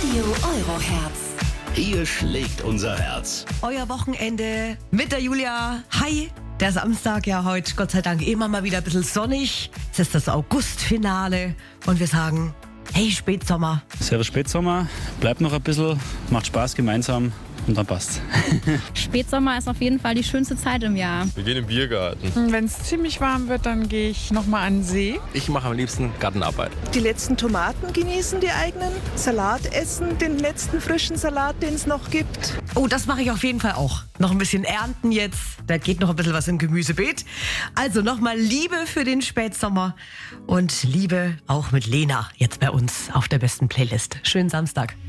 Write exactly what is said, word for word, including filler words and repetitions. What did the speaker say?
Radio Euroherz. Hier schlägt unser Herz. Euer Wochenende mit der Julia. Hi, der Samstag ja heute, Gott sei Dank, immer mal wieder ein bisschen sonnig. Es ist das Augustfinale und wir sagen, hey Spätsommer. Servus Spätsommer, bleibt noch ein bisschen, macht Spaß gemeinsam und dann passt's. Spätsommer ist auf jeden Fall die schönste Zeit im Jahr. Wir gehen im Biergarten. Wenn es ziemlich warm wird, dann gehe ich nochmal an den See. Ich mache am liebsten Gartenarbeit. Die letzten Tomaten genießen, die eigenen. Salat essen, den letzten frischen Salat, den es noch gibt. Oh, das mache ich auf jeden Fall auch. Noch ein bisschen ernten jetzt. Da geht noch ein bisschen was im Gemüsebeet. Also nochmal Liebe für den Spätsommer und Liebe auch mit Lena jetzt bei uns auf der besten Playlist. Schönen Samstag.